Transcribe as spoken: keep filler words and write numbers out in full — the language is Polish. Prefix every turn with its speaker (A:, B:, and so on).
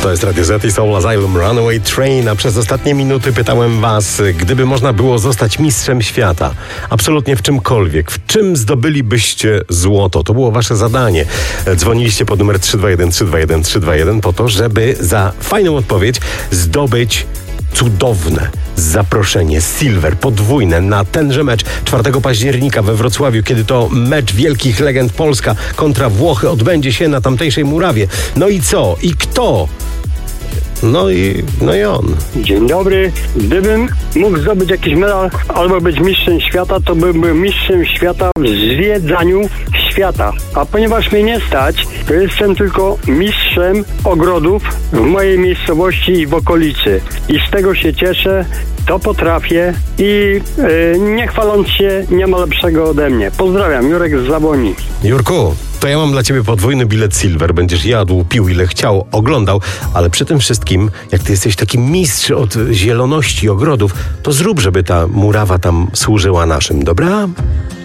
A: To jest Radio Z i Soul Asylum Runaway Train, a przez ostatnie minuty pytałem was, gdyby można było zostać mistrzem świata, absolutnie w czymkolwiek, w czym zdobylibyście złoto? To było wasze zadanie. Dzwoniliście pod numer trzy dwa jeden trzy dwa jeden trzy dwa jeden po to, żeby za fajną odpowiedź zdobyć cudowne zaproszenie Silver podwójne na tenże mecz czwartego października we Wrocławiu, kiedy to mecz wielkich legend Polska kontra Włochy odbędzie się na tamtejszej murawie. No i co? I kto? No i, no i on.
B: Dzień dobry. Gdybym mógł zdobyć jakiś medal albo być mistrzem świata, to bym był mistrzem świata w zwiedzaniu świata. A ponieważ mnie nie stać, to jestem tylko mistrzem ogrodów w mojej miejscowości i w okolicy. I z tego się cieszę, to potrafię i yy, nie chwaląc się, nie ma lepszego ode mnie. Pozdrawiam, Jurek z Zaboni.
A: Jurku, to ja mam dla ciebie podwójny bilet Silver. Będziesz jadł, pił ile chciał, oglądał, ale przy tym wszystkim, jak ty jesteś taki mistrz od zieloności ogrodów, to zrób, żeby ta murawa tam służyła naszym, dobra?